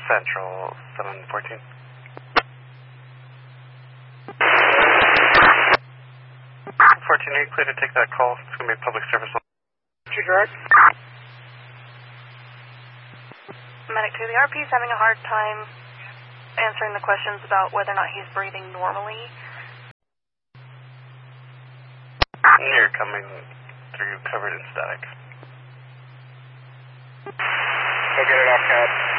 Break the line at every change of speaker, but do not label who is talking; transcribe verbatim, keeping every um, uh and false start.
Central seven fourteen. fourteen, are you clear to take that call? It's going to be a public service.
Two direct.
Medic two, the R P is having a hard time answering the questions about whether or not he's breathing normally.
You're coming through covered in static.
Go get it off, Cat.